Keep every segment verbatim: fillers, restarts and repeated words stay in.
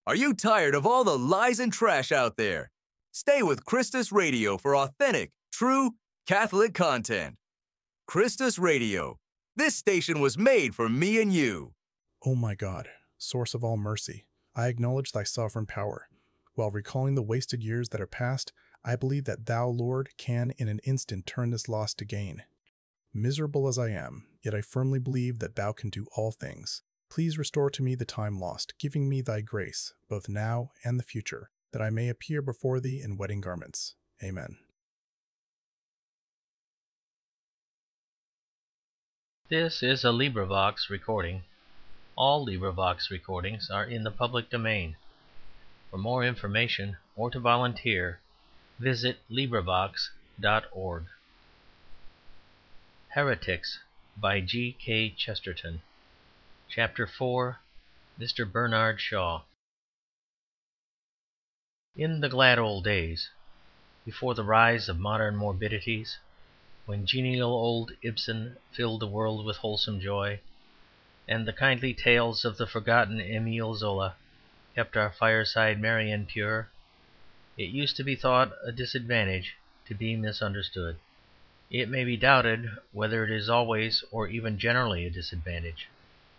Are you tired of all the lies and trash out there? Stay with Christus Radio for authentic, true, Catholic content. Christus Radio. This station was made for me and you. O my God, source of all mercy, I acknowledge thy sovereign power. While recalling the wasted years that are past, I believe that thou, Lord, can in an instant turn this loss to gain. Miserable as I am, yet I firmly believe that thou can do all things. Please restore to me the time lost, giving me thy grace, both now and the future, that I may appear before thee in wedding garments. Amen. This is a LibriVox recording. All LibriVox recordings are in the public domain. For more information or to volunteer, visit LibriVox dot org. Heretics by G. K. Chesterton. Chapter four. Mister Bernard Shaw. In the glad old days, before the rise of modern morbidities, when genial old Ibsen filled the world with wholesome joy, and the kindly tales of the forgotten Emile Zola kept our fireside merry and pure, it used to be thought a disadvantage to be misunderstood. It may be doubted whether it is always or even generally a disadvantage.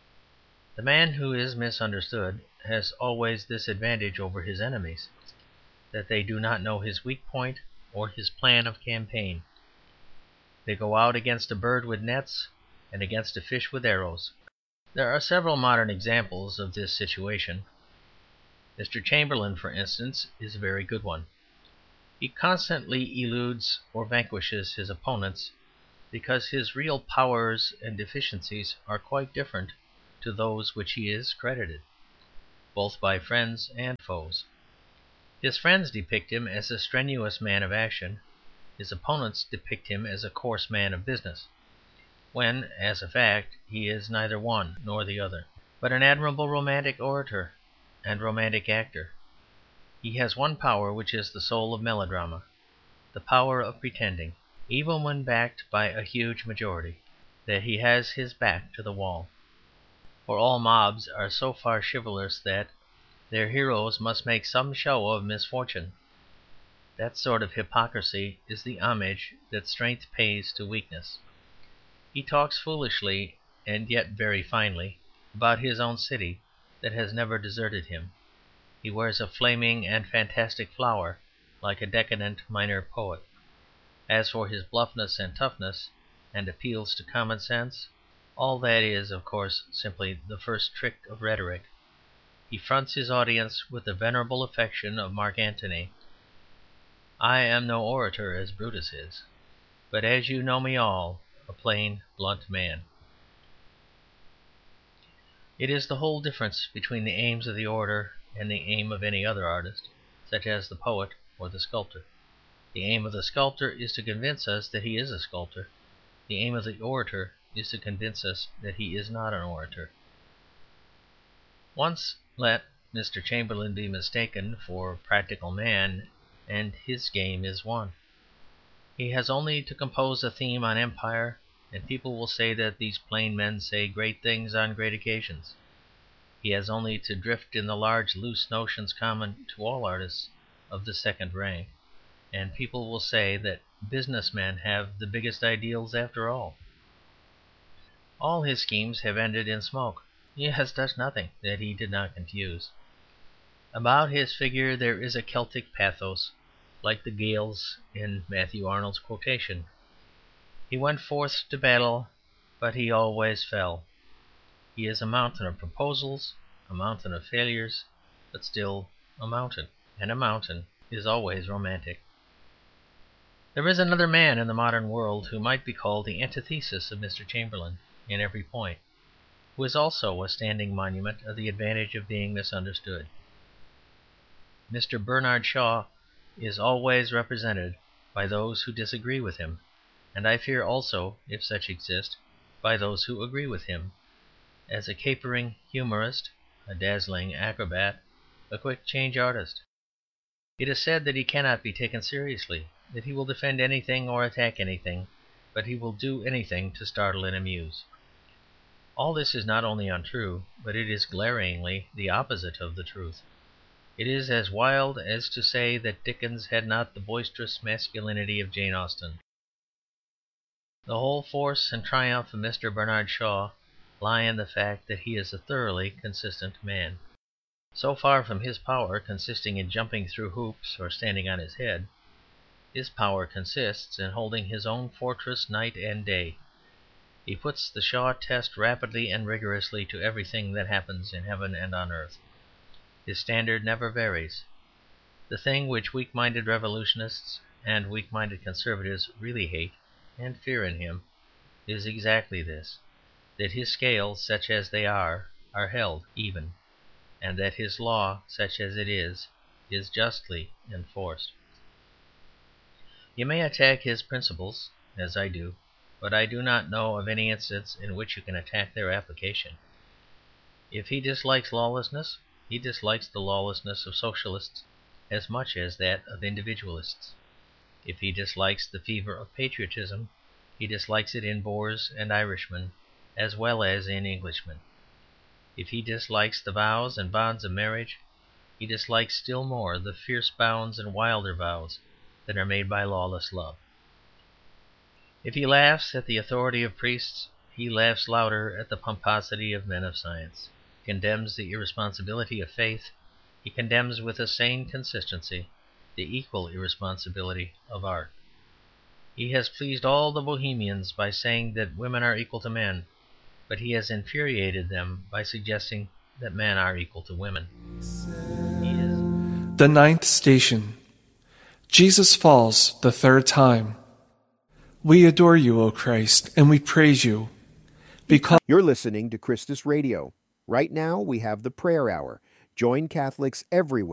The man who is misunderstood has always this advantage over his enemies, that they do not know his weak point or his plan of campaign. They go out against a bird with nets and against a fish with arrows. There are several modern examples of this situation. Mister Chamberlain, for instance, is a very good one. He constantly eludes or vanquishes his opponents because his real powers and deficiencies are quite different to those which he is credited, both by friends and foes. His friends depict him as a strenuous man of action, his opponents depict him as a coarse man of business, when, as a fact, he is neither one nor the other, but an admirable romantic orator and romantic actor. He has one power which is the soul of melodrama, the power of pretending, even when backed by a huge majority, that he has his back to the wall. For all mobs are so far chivalrous that their heroes must make some show of misfortune. That sort of hypocrisy is the homage that strength pays to weakness. He talks foolishly, and yet very finely, about his own city that has never deserted him. He wears a flaming and fantastic flower like a decadent minor poet. As for his bluffness and toughness, and appeals to common sense, all that is, of course, simply the first trick of rhetoric. He fronts his audience with the venerable affection of Mark Antony. I am no orator as Brutus is, but as you know me all, a plain, blunt man. It is the whole difference between the aims of the orator and the aim of any other artist, such as the poet or the sculptor. The aim of the sculptor is to convince us that he is a sculptor. The aim of the orator is to convince us that he is not an orator. Once let Mister Chamberlain be mistaken for a practical man, and his game is won. He has only to compose a theme on empire, and people will say that these plain men say great things on great occasions. He has only to drift in the large loose notions common to all artists of the second rank, and people will say that business men have the biggest ideals after all. All his schemes have ended in smoke. He has touched nothing that he did not confuse. About his figure there is a Celtic pathos, like the gales in Matthew Arnold's quotation. He went forth to battle, but he always fell. He is a mountain of proposals, a mountain of failures, but still a mountain, and a mountain is always romantic. There is another man in the modern world who might be called the antithesis of Mister Chamberlain in every point, who is also a standing monument of the advantage of being misunderstood. Mister Bernard Shaw is always represented by those who disagree with him, and I fear also, if such exist, by those who agree with him, as a capering humorist, a dazzling acrobat, a quick change artist. It is said that he cannot be taken seriously, that he will defend anything or attack anything, but he will do anything to startle and amuse. All this is not only untrue, but it is glaringly the opposite of the truth. It is as wild as to say that Dickens had not the boisterous masculinity of Jane Austen. The whole force and triumph of Mister Bernard Shaw lie in the fact that he is a thoroughly consistent man. So far from his power consisting in jumping through hoops or standing on his head, his power consists in holding his own fortress night and day. He puts the Shaw test rapidly and rigorously to everything that happens in heaven and on earth. His standard never varies. The thing which weak-minded revolutionists and weak-minded conservatives really hate and fear in him is exactly this, that his scales, such as they are, are held even, and that his law, such as it is, is justly enforced. You may attack his principles, as I do, but I do not know of any instance in which you can attack their application. If he dislikes lawlessness, he dislikes the lawlessness of Socialists as much as that of Individualists. If he dislikes the fever of patriotism, he dislikes it in Boers and Irishmen as well as in Englishmen. If he dislikes the vows and bonds of marriage, he dislikes still more the fierce bounds and wilder vows that are made by lawless love. If he laughs at the authority of priests, he laughs louder at the pomposity of men of science. He condemns the irresponsibility of faith. He condemns with a sane consistency the equal irresponsibility of art. He has pleased all the Bohemians by saying that women are equal to men, but he has infuriated them by suggesting that men are equal to women. He is... The ninth station. Jesus falls the third time. We adore you, O Christ, and we praise you. Because You're listening to Christus Radio. Right now, we have the prayer hour. Join Catholics everywhere.